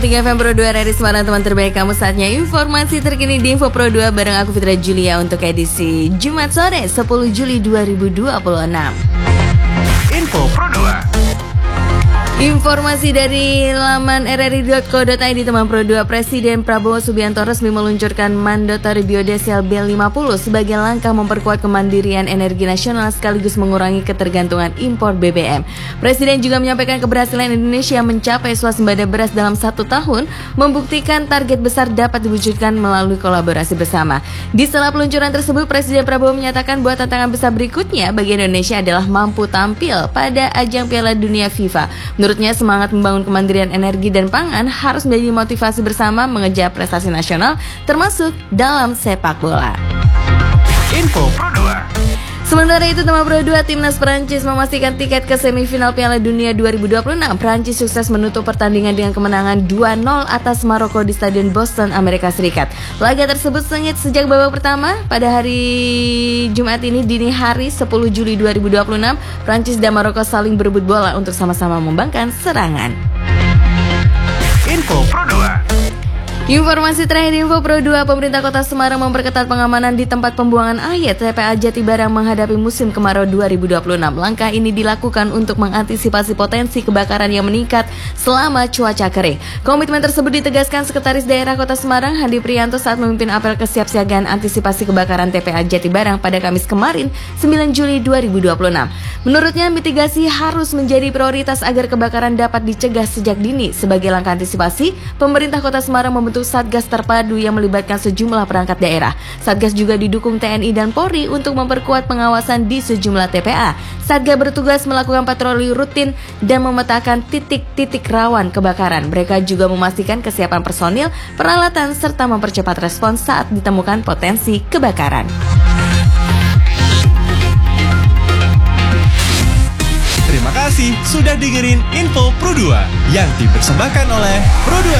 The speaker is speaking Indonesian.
3 FM Pro 2 RRI Semarang, teman terbaik kamu. Saatnya informasi terkini di Info Pro 2 bareng aku Fitra Julia untuk edisi Jumat sore 10 Juli 2026. Info Pro 2. Informasi dari laman rri.co.id, teman Pro 2. Presiden Prabowo Subianto resmi meluncurkan Mandatory Biodiesel B50 sebagai langkah memperkuat kemandirian energi nasional sekaligus mengurangi ketergantungan impor BBM. Presiden juga menyampaikan keberhasilan Indonesia mencapai swasembada beras dalam 1 tahun, membuktikan target besar dapat diwujudkan melalui kolaborasi bersama. Di sela peluncuran tersebut, Presiden Prabowo menyatakan bahwa tantangan besar berikutnya bagi Indonesia adalah mampu tampil pada ajang Piala Dunia FIFA. Menurutnya, semangat membangun kemandirian energi dan pangan harus menjadi motivasi bersama mengejar prestasi nasional, termasuk dalam sepak bola. Info Pro 2. Sementara itu, teman Pro 2, timnas Prancis memastikan tiket ke semifinal Piala Dunia 2026. Prancis sukses menutup pertandingan dengan kemenangan 2-0 atas Maroko di Stadion Boston, Amerika Serikat. Laga tersebut sengit sejak babak pertama. Pada hari Jumat ini dini hari 10 Juli 2026, Prancis dan Maroko saling berebut bola untuk sama-sama membangkang serangan. Info Pro 2. Informasi terakhir Info Pro 2, pemerintah Kota Semarang memperketat pengamanan di tempat pembuangan air TPA Jatibarang menghadapi musim kemarau 2026. Langkah ini dilakukan untuk mengantisipasi potensi kebakaran yang meningkat selama cuaca kering. Komitmen tersebut ditegaskan Sekretaris Daerah Kota Semarang Handi Priyanto saat memimpin apel kesiapsiagaan antisipasi kebakaran TPA Jatibarang pada Kamis kemarin 9 Juli 2026. Menurutnya, mitigasi harus menjadi prioritas agar kebakaran dapat dicegah sejak dini. Sebagai langkah antisipasi, pemerintah Kota Semarang membentuk Satgas terpadu yang melibatkan sejumlah perangkat daerah. Satgas juga didukung TNI dan Polri untuk memperkuat pengawasan di sejumlah TPA. Satgas bertugas melakukan patroli rutin dan memetakan titik-titik rawan kebakaran. Mereka juga memastikan kesiapan personil, peralatan, serta mempercepat respons saat ditemukan potensi kebakaran. Terima kasih sudah dengerin Info Pro 2 yang dipersembahkan oleh Pro 2.